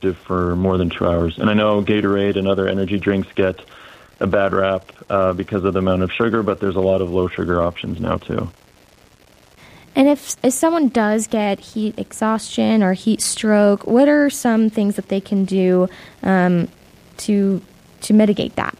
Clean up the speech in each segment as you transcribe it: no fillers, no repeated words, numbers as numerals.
for more than 2 hours. And I know Gatorade and other energy drinks get a bad rap because of the amount of sugar, but there's a lot of low sugar options now too. And if someone does get heat exhaustion or heat stroke, what are some things that they can do to mitigate that?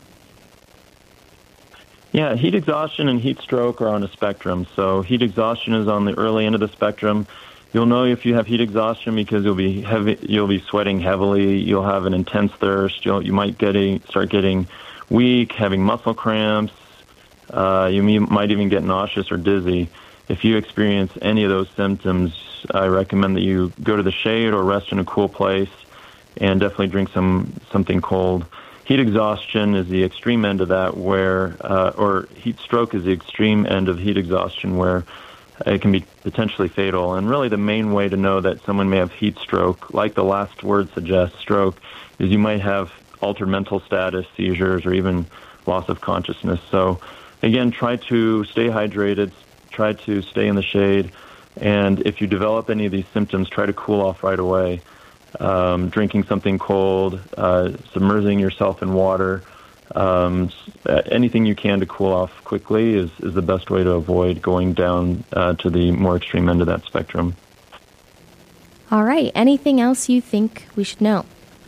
Yeah, heat exhaustion and heat stroke are on a spectrum. So heat exhaustion is on the early end of the spectrum. You'll know if you have heat exhaustion because you'll be sweating heavily. You'll have an intense thirst. You might start getting weak, having muscle cramps. You might even get nauseous or dizzy. If you experience any of those symptoms, I recommend that you go to the shade or rest in a cool place, and definitely drink something cold. Heat exhaustion is the extreme end of that, or heat stroke is the extreme end of heat exhaustion, where it can be potentially fatal. And really the main way to know that someone may have heat stroke, like the last word suggests, stroke, is you might have altered mental status, seizures, or even loss of consciousness. So again, try to stay hydrated, try to stay in the shade, and if you develop any of these symptoms, try to cool off right away. Drinking something cold, submerging yourself in water, anything you can to cool off quickly is the best way to avoid going down to the more extreme end of that spectrum. All right. Anything else you think we should know?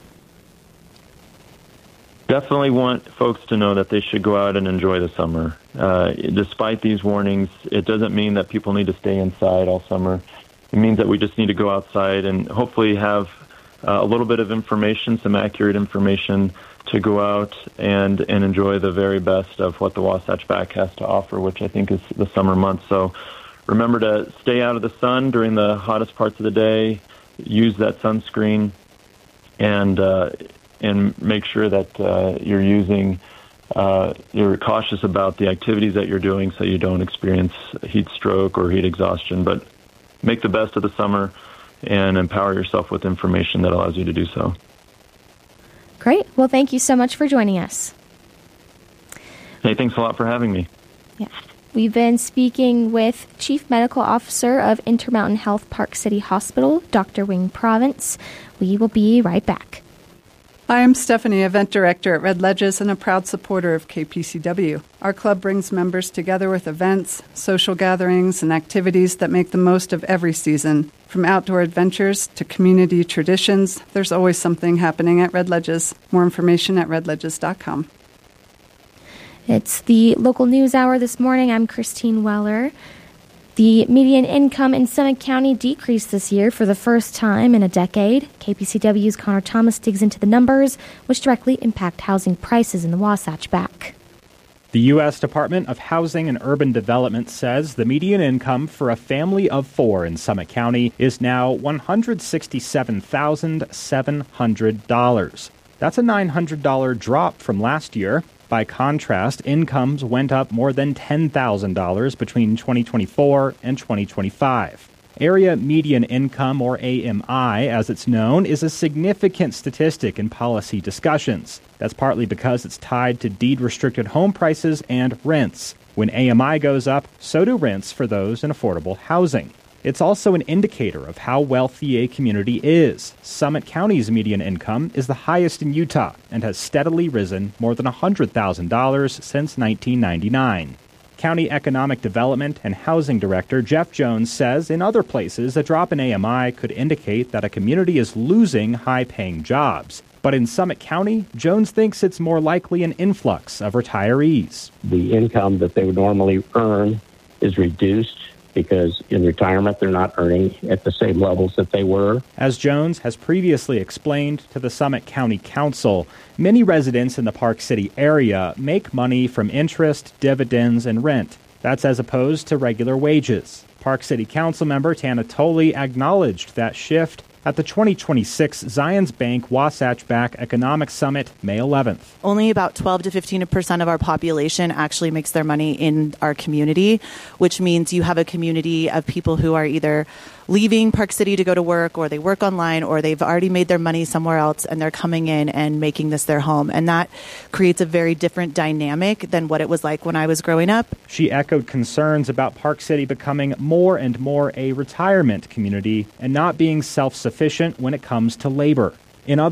Definitely want folks to know that they should go out and enjoy the summer. Despite these warnings, it doesn't mean that people need to stay inside all summer. It means that we just need to go outside and hopefully have a little bit of information, some accurate information, to go out and enjoy the very best of what the Wasatch Back has to offer, which I think is the summer months. So remember to stay out of the sun during the hottest parts of the day, use that sunscreen, and make sure that you're cautious about the activities that you're doing so you don't experience heat stroke or heat exhaustion. But make the best of the summer and empower yourself with information that allows you to do so. Great. Well, thank you so much for joining us. Hey, thanks a lot for having me. Yeah. We've been speaking with Chief Medical Officer of Intermountain Health Park City Hospital, Dr. Wing Province. We will be right back. Hi, I'm Stephanie, Event Director at Red Ledges and a proud supporter of KPCW. Our club brings members together with events, social gatherings, and activities that make the most of every season. From outdoor adventures to community traditions, there's always something happening at Red Ledges. More information at redledges.com. It's the local news hour this morning. I'm Christine Weller. The median income in Summit County decreased this year for the first time in a decade. KPCW's Connor Thomas digs into the numbers, which directly impact housing prices in the Wasatch Back. The U.S. Department of Housing and Urban Development says the median income for a family of four in Summit County is now $167,700. That's a $900 drop from last year. By contrast, incomes went up more than $10,000 between 2024 and 2025. Area Median Income, or AMI, as it's known, is a significant statistic in policy discussions. That's partly because it's tied to deed-restricted home prices and rents. When AMI goes up, so do rents for those in affordable housing. It's also an indicator of how wealthy a community is. Summit County's median income is the highest in Utah and has steadily risen more than $100,000 since 1999. County Economic Development and Housing Director Jeff Jones says in other places a drop in AMI could indicate that a community is losing high-paying jobs. But in Summit County, Jones thinks it's more likely an influx of retirees. The income that they would normally earn is reduced because in retirement they're not earning at the same levels that they were. As Jones has previously explained to the Summit County Council, many residents in the Park City area make money from interest, dividends, and rent. That's as opposed to regular wages. Park City Council member Tana Tolley acknowledged that shift at the 2026 Zions Bank Wasatch Back Economic Summit, May 11th. Only about 12 to 15% of our population actually makes their money in our community, which means you have a community of people who are either leaving Park City to go to work, or they work online, or they've already made their money somewhere else and they're coming in and making this their home. And that creates a very different dynamic than what it was like when I was growing up. She echoed concerns about Park City becoming more and more a retirement community and not being self-sufficient when it comes to labor. In other